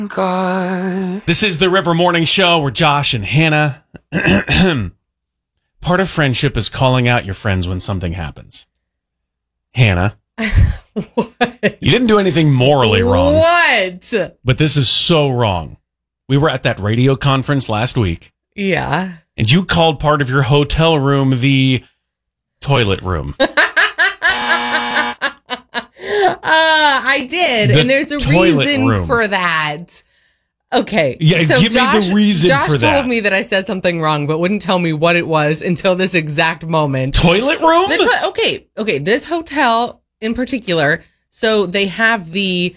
God. This is the River Morning Show. We're Josh and Hannah. Part of friendship is calling out your friends when something happens. Hannah. What? You didn't do anything morally wrong. What? But this is so wrong. We were at that radio conference last week. Yeah. And you called part of your hotel room the toilet room. I did. And there's a reason for that. Okay. Yeah, so give me the reason for that. Josh told me that I said something wrong, but wouldn't tell me what it was until this exact moment. Toilet room? Okay. This hotel in particular, so they have the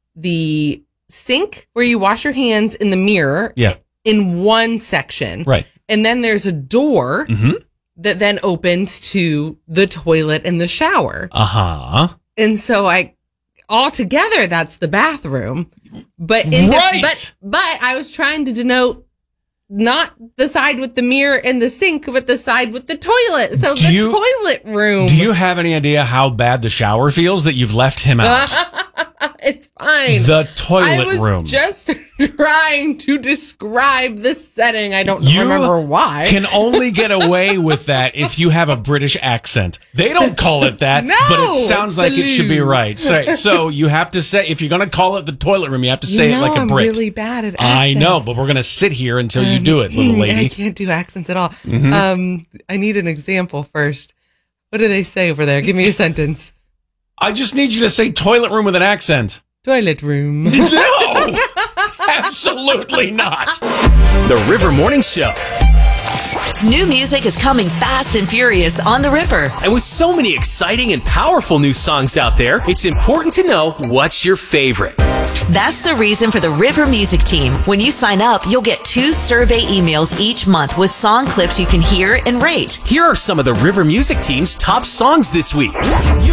sink where you wash your hands in the mirror in one section. Right. And then there's a door that then opens to the toilet and the shower. Uh-huh. And so altogether, that's the bathroom. But but I was trying to denote not the side with the mirror and the sink, but the side with the toilet. So toilet room. Do you have any idea how bad the shower feels that you've left him out? It's fine. The toilet room. I was just trying to describe the setting. I don't remember why. You can only get away with that if you have a British accent. They don't call it that, but it sounds like it should be right. So you have to say, if you're going to call it the toilet room, you have to say it like a Brit. I'm really bad at accents. I know, but we're going to sit here until you do it, little lady. I can't do accents at all. I need an example first. What do they say over there? Give me a sentence. I just need you to say toilet room with an accent. Toilet room. No, absolutely not. The River Morning Show. New music is coming fast and furious on the River. And with so many exciting and powerful new songs out there, it's important to know what's your favorite. That's the reason for the River Music Team. When you sign up, you'll get 2 survey emails each month with song clips you can hear and rate. Here are some of the River Music Team's top songs this week.